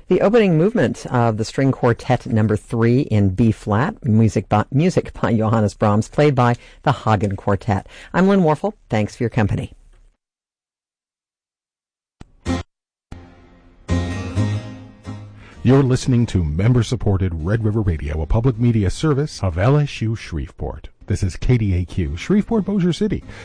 The opening movement of the String Quartet Number 3 in B-flat, music by Johannes Brahms, played by the Hagen Quartet. I'm Lynn Warfel. Thanks for your company. You're listening to member-supported Red River Radio, a public media service of LSU Shreveport. This is KDAQ, Shreveport, Bossier City,